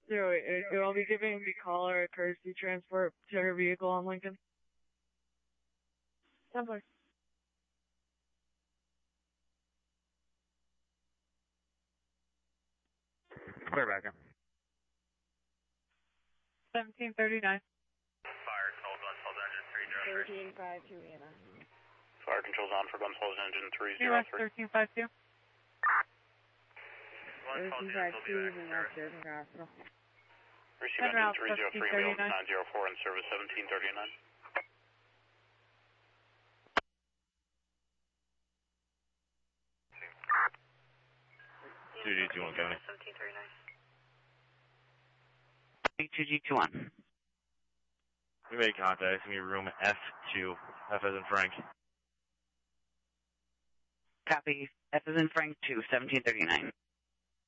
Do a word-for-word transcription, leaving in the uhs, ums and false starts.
zero eight eight. I'll be giving the caller a courtesy transport to her vehicle on Lincoln. Temple. Clear back in. seventeen thirty-nine. Fire control, Gunsholes engine three zero three. thirteen five two, Anna. Fire control's on for Gunsholes engine three zero U S three. thirteen five two. Gunsholes units will be back, sir. Hospital. Receive engine three zero three, wheel nine zero four in service seventeen thirty-nine. two G two one, County. seventeen thirty-nine. two G two one. We made contact. It's going to be room F two. F as in Frank. Copy. F as in Frank two, seventeen thirty-nine.